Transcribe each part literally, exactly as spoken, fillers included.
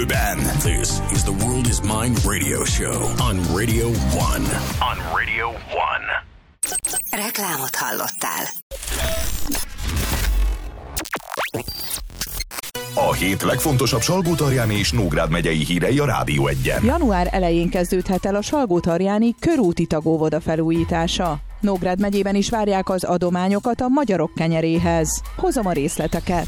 Ben, this is the World is Mine radio show on Radio One. On Radio One. Reklámot hallottál. A hét legfontosabb Salgótarjáni és Nógrád megyei hírei a Rádió Egyen. Január elején kezdődhet el a Salgótarjáni körúti tagóvoda felújítása. Nógrád megyében is várják az adományokat a magyarok kenyeréhez. Hozom a részleteket.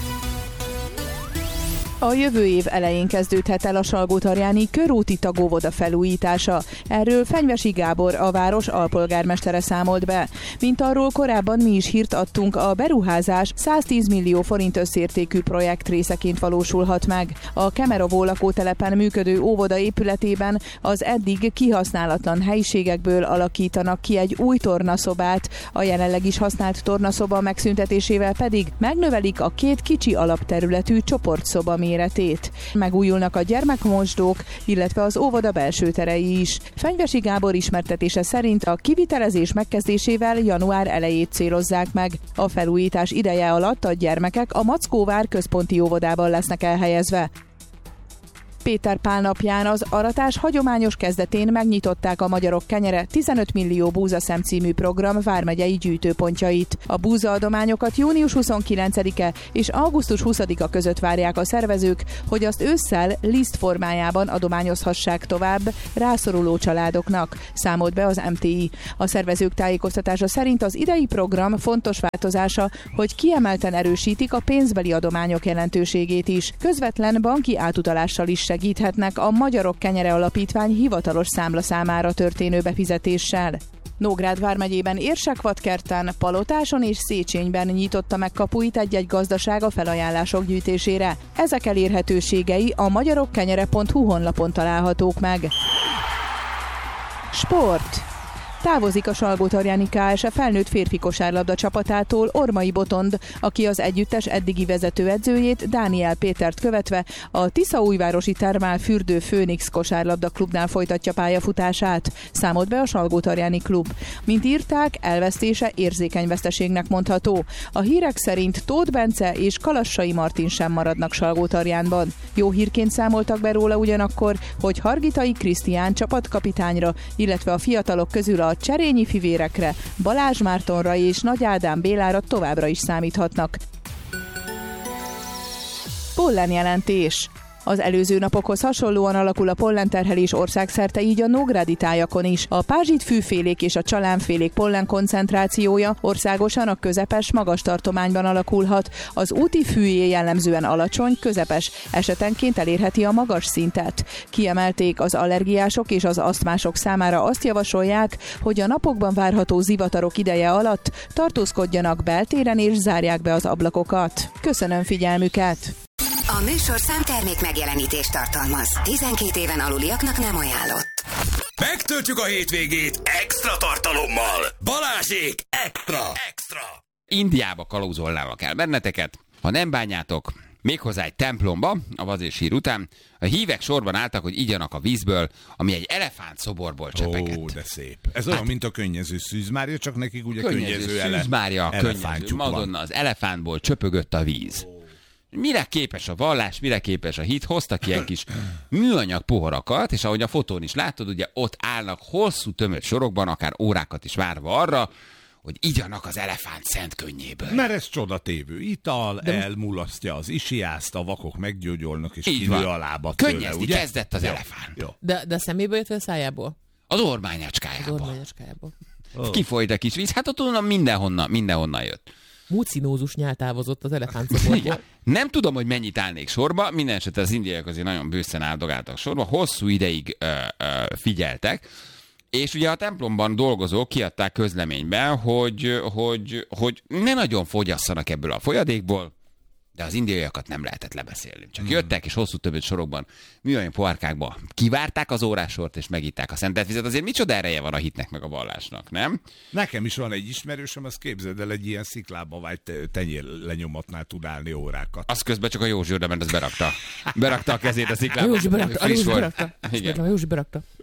A jövő év elején kezdődhet el a Salgótarjáni körúti tagóvoda felújítása. Erről Fenyvesi Gábor, a város alpolgármestere számolt be. Mint arról korábban mi is hírt adtunk, a beruházás száztíz millió forint összértékű projekt részeként valósulhat meg. A Kemerovó lakótelepen működő óvoda épületében az eddig kihasználatlan helyiségekből alakítanak ki egy új tornaszobát, a jelenleg is használt tornaszoba megszüntetésével pedig megnövelik a két kicsi alapterületű csoportszoba méretét. Megújulnak a gyermekmosdók, illetve az óvoda belső terei is. Fenyvesi Gábor ismertetése szerint a kivitelezés megkezdésével január elejét célozzák meg. A felújítás ideje alatt a gyermekek a Mackóvár központi óvodában lesznek elhelyezve. Péter Pál napján az aratás hagyományos kezdetén megnyitották a Magyarok kenyere tizenöt millió búzaszem című program vármegyei gyűjtőpontjait. A búzaadományokat június huszonkilencedike és augusztus huszadika között várják a szervezők, hogy azt ősszel liszt formájában adományozhassák tovább rászoruló családoknak, számolt be az em té i. A szervezők tájékoztatása szerint az idei program fontos változása, hogy kiemelten erősítik a pénzbeli adományok jelentőségét is. Közvetlen banki átutalással is segíthetnek a Magyarok Kenyere Alapítvány hivatalos számlaszámára történő befizetéssel. Nógrád vármegyében Érsekvadkerten, Palotáson és Széchenyben nyitotta meg kapuit egy-egy gazdaság a felajánlások gyűjtésére. Ezek elérhetőségei a magyarokkenyere pont hu honlapon találhatók meg. Sport. Távozik a Salgótarjáni ká es e felnőtt férfi kosárlabda csapatától Ormai Botond, aki az együttes eddigi vezetőedzőjét, Dániel Pétert követve a Tiszaújvárosi Termál Fürdő Főnix kosárlabda klubnál folytatja pályafutását, számolt be a Salgótarjáni klub. Mint írták, elvesztése érzékeny veszteségnek mondható. A hírek szerint Tóth Bence és Kalassai Martin sem maradnak Salgótarjánban. Jó hírként számoltak be róla ugyanakkor, hogy Hargitai Krisztián csapatkapitányra, illetve a fiatalok közül a a Cserényi fivérekre, Balázs Mártonra és Nagy Ádám Bélára továbbra is számíthatnak. Pollenjelentés. Az előző napokhoz hasonlóan alakul a pollenterhelés országszerte, így a nógrádi tájakon is. A pázsitfűfélék és a csalánfélék pollen koncentrációja országosan a közepes, magas tartományban alakulhat. Az úti fűjé jellemzően alacsony, közepes, esetenként elérheti a magas szintet. Kiemelték az allergiások és az asztmások számára, azt javasolják, hogy a napokban várható zivatarok ideje alatt tartózkodjanak beltéren és zárják be az ablakokat. Köszönöm figyelmüket! A műsorszám termék megjelenítést tartalmaz. tizenkét éven aluliaknak nem ajánlott. Megtöltjük a hétvégét extra tartalommal. Balázsék extra! Extra! Indiába kalauzolnálak el benneteket, ha nem bánjátok, méghozzá egy templomba, a vazérsír után, a hívek sorban álltak, hogy igyanak a vízből, ami egy elefánt szoborból csepegett. Ó, de szép. Ez olyan, hát, mint a könnyező Szűz Mária, csak nekik ugye könnyező, könnyező ele- Szűz Mária, könnyező Madonna, az elefántból csöpögött a víz. Mire képes a vallás, mire képes a hit, hoztak ilyen kis műanyag poharakat, és ahogy a fotón is látod, ugye ott állnak hosszú tömött sorokban, akár órákat is várva arra, hogy igyanak az elefánt szent könnyéből. Mert ez csodatévő ital, de elmulasztja az isiászt, a vakok meggyógyolnak, és így kinő van. a lábat tőle, Könnyezni ugye? kezdett az jó, elefánt. Jó. De, de a szeméből jött, vagy a szájából? Az ormányacskájából. Az ormányacskájából. Oh. Kifolyt a kis víz, hát ott onnan mindenhonnan, mindenhonnan jött. Mucinózus nyál távozott az elefántszoborból. Nem tudom, hogy mennyit állnék sorba, minden esetre az indiaiak azért nagyon bőszen áldogáltak sorba, hosszú ideig ö, ö, figyeltek, és ugye a templomban dolgozók kiadták közleményben, hogy, hogy, hogy ne nagyon fogyasszanak ebből a folyadékból, de az indiaiakat nem lehetett lebeszélni. Csak hmm. jöttek, és hosszú többet sorokban műanyag pohárkákba kivárták az órásort, és megitták a szentet vizet. Azért micsoda ereje van a hitnek meg a vallásnak, nem? Nekem is van egy ismerősöm, azt képzeld el, egy ilyen sziklába vagy tenyér lenyomatnál tud állni órákat. Az közben csak a Józsi ment, az berakta. Berakta a kezét a sziklába. A Józsi berakta. A Józsi berakta. Igen. A Józsi berakta.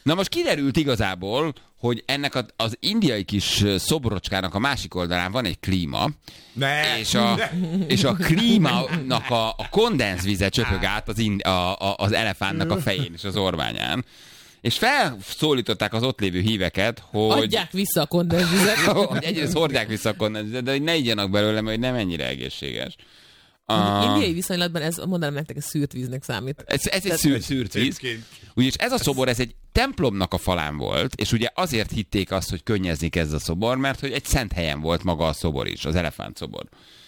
Na most kiderült igazából, hogy ennek a, az indiai kis szobrocskának a másik oldalán van egy klíma, ne, és, a, és a klímának a, a kondenzvize csöpög át az, ind, a, a, az elefántnak a fején és az orványán. És felszólították az ott lévő híveket, hogy... Adják vissza a kondenzvizet. hogy egyrészt hordják vissza a kondenzvizet, de hogy ne igyanak belőle, mert nem ennyire egészséges. Uh, indiai viszonylatban ez, mondanám nektek, ez szűrt víznek számít. Ez, ez egy szűrt, szűrt víz. Ugyanis ez a szobor, ez egy templomnak a falán volt, és ugye azért hitték azt, hogy könnyezni kezd a szobor, mert hogy egy szent helyen volt maga a szobor is, az elefánt szobor.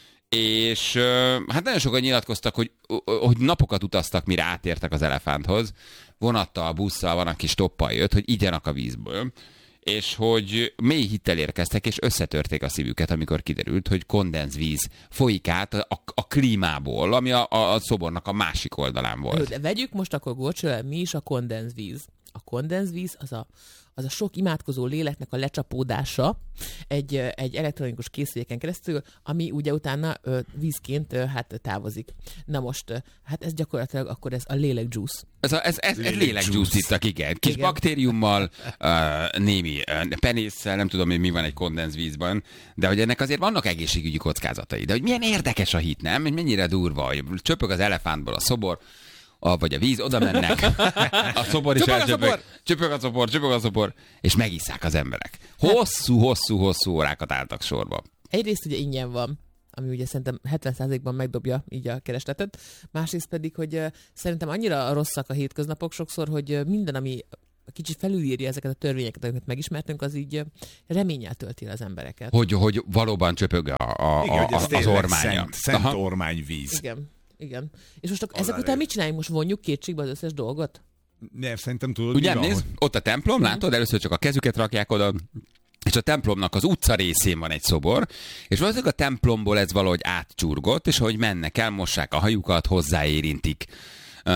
És hát nagyon sokan nyilatkoztak, hogy, hogy napokat utaztak, mire átértek az elefánthoz. Vonattal, busszal, van, aki stoppal jött, hogy igyanak a vízből. És hogy mély hittel érkeztek, és összetörték a szívüket, amikor kiderült, hogy kondenzvíz folyik át a, a klímából, ami a, a, a szobornak a másik oldalán volt. De vegyük most akkor gorcsőre, mi is a kondenzvíz. A kondenzvíz az a, az a sok imádkozó léleknek a lecsapódása egy, egy elektronikus készüléken keresztül, ami ugye utána ö, vízként ö, hát távozik. Na most, ö, hát ez gyakorlatilag akkor ez a lélekjuice. Ez, a, ez, ez, ez lélekjuice ittak, igen. Kis igen. baktériummal, uh, némi uh, penésszel, nem tudom, hogy mi van egy kondenzvízban, de hogy ennek azért vannak egészségügyi kockázatai. De hogy milyen érdekes a hit, nem? Mennyire durva, hogy csöpög az elefántból a szobor, a, vagy a víz, oda mennek, a szobor is elcsöpög, csöpög a szobor, csöpög a szobor, és megisszák az emberek. Hosszú, hosszú, hosszú órákat álltak sorba. Egyrészt ugye ingyen van, ami ugye szerintem hetven százalékban megdobja így a keresletet, másrészt pedig, hogy uh, szerintem annyira rosszak a hétköznapok sokszor, hogy uh, minden, ami kicsit felülírja ezeket a törvényeket, amiket megismertünk, az így uh, reménnyel tölti az embereket. Hogy, hogy valóban csöpög a, a, igen, a, az ormánya. Szent, szent ormányvíz. Igen. Igen. És most akkor ezek után mit csináljunk? Most vonjuk kétségbe az összes dolgot? Nem, szerintem tudod, ugye mi van, nézd, hogy... ott a templom, látod, először csak a kezüket rakják oda, és a templomnak az utca részén van egy szobor, és valószínűleg a templomból ez valahogy átcsurgott, és ahogy mennek el, mossák a hajukat, hozzáérintik uh,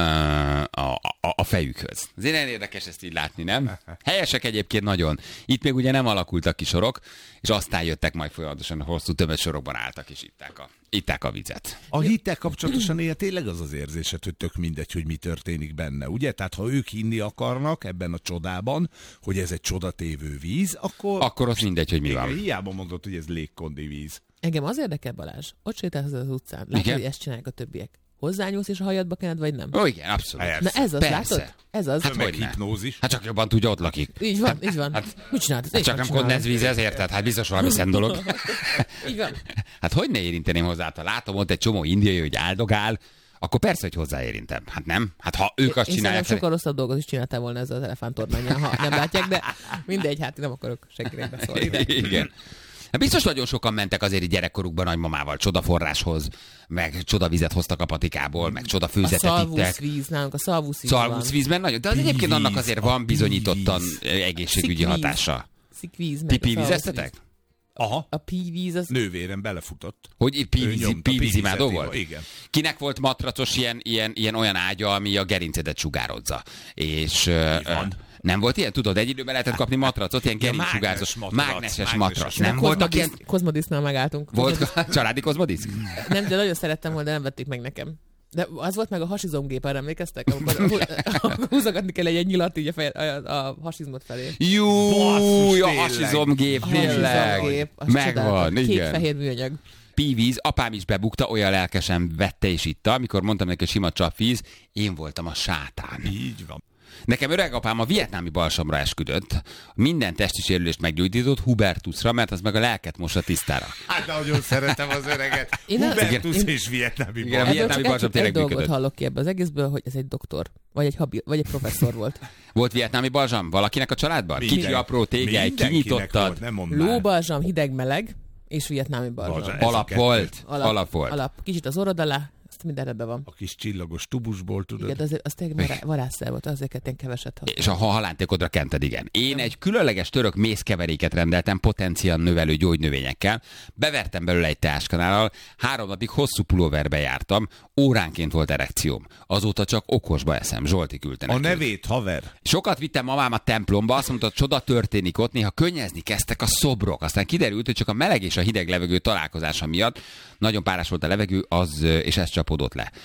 a, a, a fejükhöz. Azért nagyon érdekes ezt így látni, nem? Helyesek egyébként nagyon. Itt még ugye nem alakultak ki sorok, és aztán jöttek majd folyamatosan a hosszú többet sorokban álltak, és itták a, itták a vizet. A hittel kapcsolatosan ilyen tényleg az az érzésed, hogy tök mindegy, hogy mi történik benne, ugye? Tehát ha ők hinni akarnak ebben a csodában, hogy ez egy csodatévő víz, akkor... Akkor az mindegy, hogy mi igen, van. Hiába mondod, hogy ez légkondi víz. Engem az érdekel, Balázs, ott sétálsz az utcán, látod, hogy ezt csinálják a többiek. Hozzányúlsz és a hajadba kened, vagy nem? Ó, igen, abszolút. Persze. Na ez az, Persze. látod? Ez az. Hát hogy hipnózis. Hát csak jobban tudja, ott lakik. Így van, így van. Hát, mit csinálod? hát csak nem kondenzvíz, ezért, tehát hát biztos valami szent dolog. Így van. Hát hogy ne érinteném hozzá, ha látom ott egy csomó indiai, hogy áldogál, akkor persze, hogy hozzáérintem. Hát nem? Hát ha ők azt Én csinálják... sokkal rosszabb dolgot is csináltál volna ezzel az elefántormánnyal, ha nem látják, de mindegy, hát nem akarok senkinek beszólni. De... Igen. Hát biztos nagyon sokan mentek azért gyerekkorukban nagymamával csodaforráshoz, meg csodavizet hoztak a patikából, meg csodafőzetet a ittek. szalvuszvíz, nálunk a szalvuszvíz Szalvuszvízben nagyon, de az egyébként annak azért van bizonyítottan egészségügyi Szikvíz. hatása. Szikvíz, meg Ti a pívízeztetek? Aha. A pívíz az... Nővérem belefutott. Hogy pívízimádó volt? Igen. Kinek volt matracos ilyen, ilyen, ilyen olyan ágya, ami a gerincedet sugározza? És uh, nem volt ilyen? Tudod, egy időben lehetett kapni matracot, ilyen gerincssugárzós, mágneses matrac. Nem voltak ilyen? Kozmodisznál megálltunk. Volt családi kozmodiszk? Nem, de nagyon szerettem volna, de nem vették meg nekem. De az volt meg a hasizomgép, arra emlékeztek? Amikor húzogatni kell egy nyilat így a, fej, a, a hasizmot felé. Júj, a hasizomgép, tényleg. Megvan, igen. Kék-fehér műanyag. Pívíz, apám is bebukta, olyan lelkesen vette és itta, amikor mondtam neki, hogy sima csapvíz, én voltam a sátán. Így van. Nekem öregapám a vietnámi balsamra esküdött, minden testi sérülést meggyógyított Hubertusra, mert az meg a lelket mossa tisztára. Hát nagyon szeretem az öreget. Én Hubertus igen. és vietnámi Igen, balsam. a vietnámi balsam egy, tényleg egy dolgot működött. hallok ki ebből az egészből, hogy ez egy doktor, vagy egy, habi, vagy egy professzor volt. Volt vietnámi balzsam valakinek a családban? Minden. Kicsi apró tégely, Mindenkinek kinyitottad. volt, nem mondd már. Lóbalzsam, hideg-meleg, és vietnámi balzsam. Balzsam. Alap Ez a volt. Alap, Alap volt. Alap. Kicsit az orrod alá, azt minden rendben van. A kis csillagos tubusból, tudod. Igen, de azért az tényleg vará- varázsszer volt, azért kell keveset használni. És a halántékodra kented, igen. Én egy különleges török mézkeveréket rendeltem potenciál növelő gyógynövényekkel, bevertem belőle egy teáskanállal, három napig hosszú pulóverbe jártam, óránként volt erekcióm. Azóta csak okosba eszem, Zsolti küldte A nekünk. nevét, haver. Sokat vittem mamám a templomba, azt mondta, csoda történik ott, néha könnyezni kezdtek a szobrok. Aztán kiderült, hogy csak a meleg és a hideg levegő találkozása miatt nagyon párás volt a levegő, az, és ez csapódott le.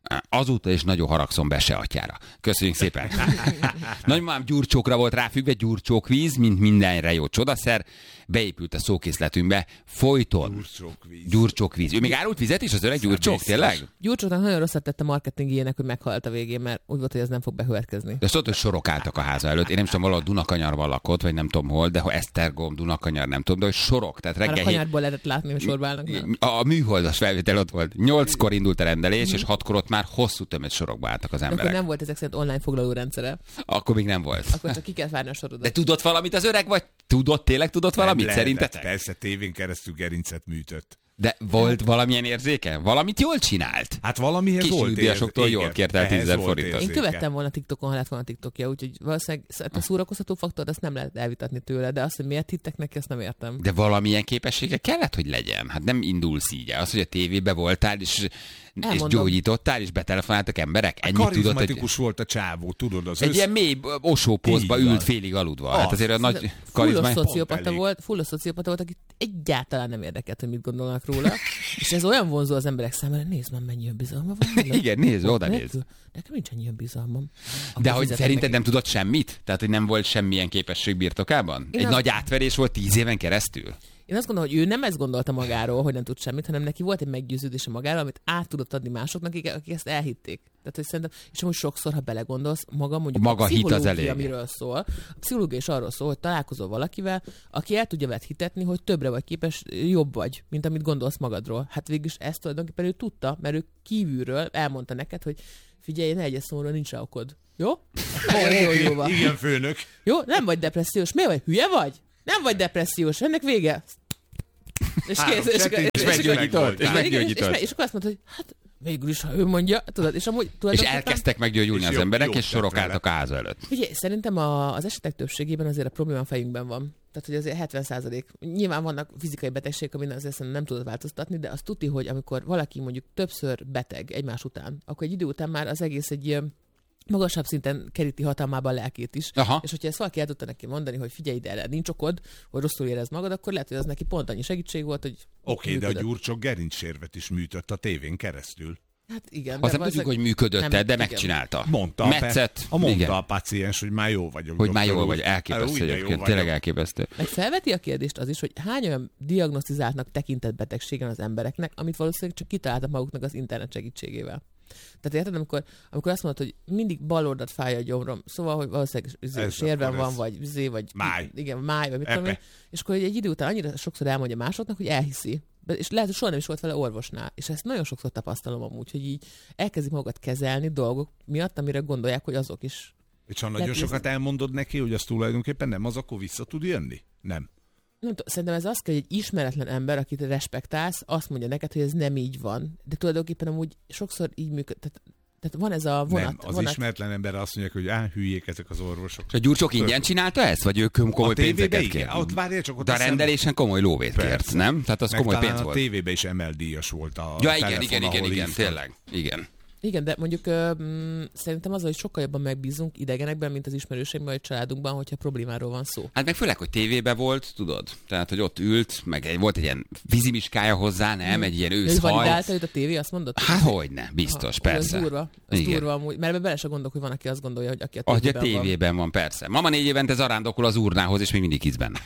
Azóta is nagyon haragszom Bese atyára. Köszönjük szépen. Nagymamám gyurcsókra volt ráfüggve, gyurcsókvíz, mint mindenre jó csodaszer. Beépült a szókészletünkbe folyton. Gyurcsókvíz. Gyurcsókvíz. Ő még árult vizet is az öreg gyurcsók, tényleg? Gyurcsóknak nagyon rosszat tett a marketingjének, hogy meghalt a végén, mert úgy volt, hogy ez nem fog bekövetkezni. De szóval, hogy sorok álltak a háza előtt. Én nem tudom, valahol Dunakanyarban lakott, vagy nem tudom hol, de ha Esztergom, Dunakanyar, nem tudom, de hogy sorok. Tehát Már reggel a kanyarból lehetett látni, hogy sorba állnak. Nem? A, a műholdas felvétel ott volt. Nyolckor indult a rendelés, mm-hmm. és hatkor ott már hosszú tömött sorokba álltak az emberek. Akkor nem volt ezek szerint online foglaló rendszere. Akkor még nem volt. Akkor csak ki kell várni a sorodat. De tudott valamit az öreg, vagy tudott, tényleg tudott valamit szerintetek? Persze, tévén keresztül gerincet műtött. De volt valamilyen érzéke? Valamit jól csinált? Hát valamihez Kis volt nyugdíjasoktól jól kért el tízezer forintot. Én követtem volna TikTokon, ha lett volna TikTokja, úgyhogy valószínűleg a szórakoztató faktor, azt nem lehet elvitatni tőle, de azt, hogy miért hittek neki, azt nem értem. De valamilyen képessége kellett, hogy legyen. Hát nem indulsz így. Az, hogy a tévébe voltál, és, és gyógyítottál, és betelefonáltak emberek. Ennyit karizmatikus tudod, volt a csávó, tudod? Az egy össz... ilyen mély osópózba ült félig aludva. Ah, hát azért a nagy karizmány... Fullos szociopata volt, fullos szociopata volt, aki egyáltalán nem érdekelt, hogy mit gondolnak róla. És ez olyan vonzó az emberek számára, nézd már, mennyi bizalma van. Igen, nézd, oda nézd. Nekem nincs ennyi bizalmam. Akkor de hogy szerinted neki. Nem tudott semmit? Tehát, hogy nem volt semmilyen képesség birtokában? Én Egy az... nagy átverés volt tíz éven keresztül? Én azt gondolom, hogy ő nem ezt gondolta magáról, hogy nem tud semmit, hanem neki volt egy meggyőződése magáról, amit át tudott adni másoknak, akik, akik ezt elhitték. Tehát, hogy szerintem, és amúgy sokszor, ha belegondolsz, maga mondjuk maga a pszichológia, miről szól. A pszichológia is arról szól, hogy találkozol valakivel, aki el tudja veled hitetni, hogy többre vagy képes, jobb vagy, mint amit gondolsz magadról. Hát végülis ezt tulajdonképpen ő tudta, mert ő kívülről elmondta neked, hogy figyelj, ne egyes szóra, nincs rá okod. Jó? Igen, igen, főnök. Jó? Nem vagy depressziós. Miért vagy? Hülye vagy? Nem vagy depressziós. Ennek vége. És kész, és, és, és meggyógyított. És meggyógyított. És akkor azt mondta, hogy hát végül is, ha ő mondja, tudod, és amúgy... És elkezdtek meggyógyulni az emberek, és sorok álltak a háza előtt. Ugye, szerintem a, az esetek többségében azért a probléma a fejünkben van. Tehát, hogy azért hetven százalék. Nyilván vannak fizikai betegségek, amin azért nem tudod változtatni, de azt tudni, hogy amikor valaki mondjuk többször beteg egymás után, akkor egy idő után már az egész egy magasabb szinten keríti hatalmában a lelkét is. Aha. És hogyha ezt valaki el tudta neki mondani, hogy figyelj ide, erre nincs okod, hogy rosszul érezd magad, akkor lehet, hogy az neki pont annyi segítség volt, hogy Oké, okay, de a Gyurcsok gerincsérvet is műtött a tévén keresztül. Hát igen. Azt nem tudjuk, hogy működött, de igen. megcsinálta. Mondta, Metszett, a, mondta a paciens, hogy már jó vagyok. Hogy már jó vagy, elképesztő egyébként, tényleg elképesztő. Meg felveti a kérdést az is, hogy hány olyan diagnosztizáltnak tekintett betegségen az embereknek, amit valószínűleg csak kitaláltak maguknak az internet segítségével. Tehát érted, amikor, amikor azt mondod, hogy mindig bal oldalt fáj a gyomrom, szóval, hogy valószínűleg sérben van, vagy zé, vagy máj. Igen, máj, vagy mit tudom én, és akkor egy idő után annyira sokszor elmondja másoknak, hogy elhiszi. És lehet, hogy soha nem is volt vele orvosnál. És ezt nagyon sokszor tapasztalom amúgy, hogy így elkezdik magukat kezelni dolgok miatt, amire gondolják, hogy azok is. És ha nagyon sokat elmondod neki, hogy az tulajdonképpen nem az, akkor vissza tud jönni? Nem. Nem tudom, szerintem ez az kell, hogy egy ismeretlen ember, akit respektálsz, azt mondja neked, hogy ez nem így van. De tulajdonképpen amúgy sokszor így működik. Tehát, tehát van ez a vonat. Nem, az vonat. Ismeretlen ember azt mondják, hogy á, hülyék ezek az orvosok. És a Gyurcsok ingyen csinálta ezt? Vagy ők komoly pénzeket kért? Ott várja, csak ott de a rendelésen komoly lóvét kért, nem? Tehát az meg komoly pénz volt. A tévében is emeldíjas volt a ja, telefon, igen, igen, igen, igen, hívtam. tényleg. Igen. Igen, de mondjuk ö, m, szerintem az, hogy sokkal jobban megbízunk idegenekben, mint az ismerőseimben vagy családunkban, hogyha problémáról van szó. Hát meg főleg, hogy tévébe volt, tudod? Tehát, hogy ott ült, meg egy, volt egy ilyen vízimiskája hozzá, nem? Hmm. Egy ilyen őszhaj. Ő validálta őt a tévé, azt mondod? Hát hogyne, biztos, ha, persze. Ez durva, ez durva amúgy, mert ebben bele se gondolok, hogy van, aki azt gondolja, hogy aki a tévében, a tévében van. van. persze. Mama négy évente zarándokol az urnához, és még mindig hisz benne.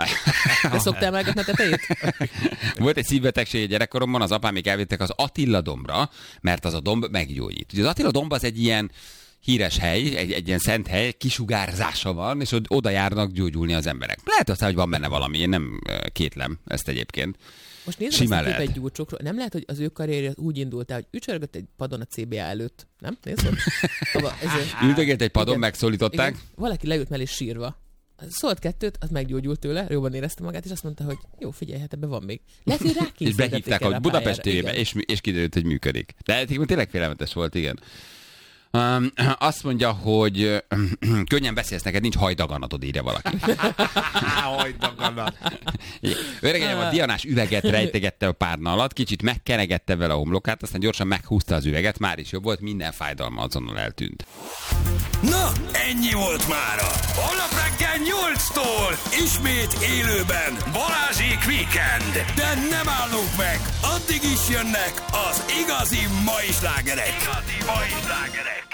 De szoktál emelgetni a tetejét? Volt egy szívbetegség gyerekkoromban, az apám még elvittek az Attila dombra, mert az a domb meggyógyít. Ugye az Attila domb az egy ilyen híres hely, egy, egy ilyen szent hely, kisugárzása van, és oda járnak gyógyulni az emberek. Lehet aztán, hogy van benne valami, én nem kétlem ezt egyébként. Most nézd meg ezt a egy gyurcsokról. Nem lehet, hogy az ő karrierje úgy indult el, hogy ücsörgött egy padon a cé bé á előtt. Nem? Nézd? Üldögélt egy padon, igen, megszólították. Igen. Valaki leült mellé sírva. Szólt kettőt, az meggyógyult tőle, jobban érezte magát, és azt mondta, hogy jó, figyelj, hát ebben van még. Lehet, hogy és behívták a Budapest tévébe, és, és kiderült, hogy működik. De tényleg félelmetes volt, igen. Um, azt mondja, hogy um, könnyen beszélsz, neked nincs hajdaganatod, írja valaki. Hajdaganat. Öregem a dianás üveget rejtegette a párna alatt, kicsit megkenegette vele a homlokát, aztán gyorsan meghúzta az üveget, már is jobb volt, minden fájdalma azonnal eltűnt. Na, ennyi volt mára. Holnap reggel nyolctól nyolctól ismét élőben Balázsék Weekend. De nem állunk meg, addig is jönnek az igazi mai slágerek. Igazi mai slágerek.